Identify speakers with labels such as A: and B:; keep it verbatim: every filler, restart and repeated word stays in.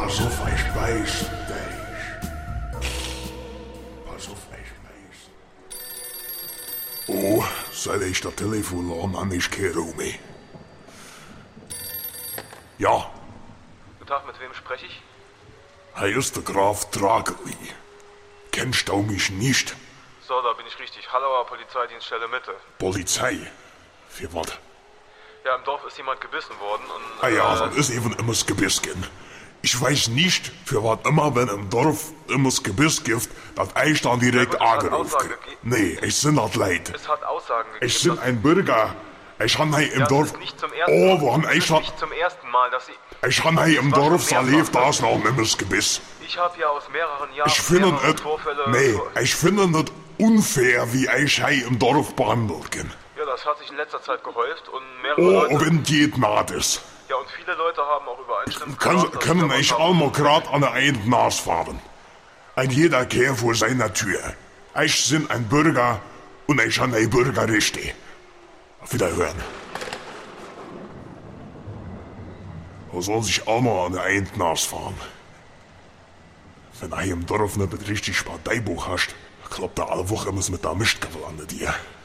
A: Pass auf, ich weiß dich. Pass auf, ich weiß. Oh, seit ich das Telefon an, an ich kehre um mich. Ja.
B: Guten Tag, mit wem spreche ich?
A: Hier ist der Graf Drageli. Kennst du mich nicht?
B: So, da bin ich richtig. Hallauer Polizeidienststelle Mitte.
A: Polizei? Für was?
B: Ja, im Dorf ist jemand gebissen worden und...
A: Ah ja,
B: äh,
A: das ist eben immer das Gebissgen. Ich weiß nicht, für was immer, wenn im Dorf immer das Gebiss gibt, dass ich dann direkt
B: Ja, gut, es hat
A: angerufen
B: Aussagen
A: krieg.
B: gegeben.
A: Nee, ich bin das leid.
B: Es hat Aussagen gegeben.
A: Ich bin
B: dass-
A: ein Bürger. Ich han hier im
B: ja,
A: Dorf...
B: Es ist nicht zum ersten
A: Oh, wo han
B: es
A: ich
B: ist
A: schon...
B: nicht zum ersten Mal, dass Sie...
A: Ich han hier im
B: war schon
A: Dorf so
B: mehrfach,
A: lebt, da
B: ne?
A: ist noch immer das Gebiss.
B: Ich habe ja aus mehreren Jahren
A: Ich finde
B: mehrere
A: es...
B: Vorfälle...
A: Nee, ich finde es unfair, wie ich hier im Dorf behandelt bin.
B: Ja, das hat sich in letzter Zeit gehäuft und mehrere
A: Oh,
B: Leute...
A: wenn geht naht ist.
B: Ja, und viele Leute haben auch übereinstimmend
A: Kann,
B: gesagt, dass
A: können
B: sie
A: ich
B: da was
A: auch
B: haben.
A: mal grad an der einen Nase fahren. Ein jeder Kehr vor seiner Tür. Ich bin ein Bürger und ich han ein Bürgerrechte. Auf Wiederhören. Wo soll sich auch mal an der einen Nase fahren? Wenn du hier im Dorf nicht richtig Parteibuch hast, klappt da alle Woche immer mit der Mischtgabel an dir.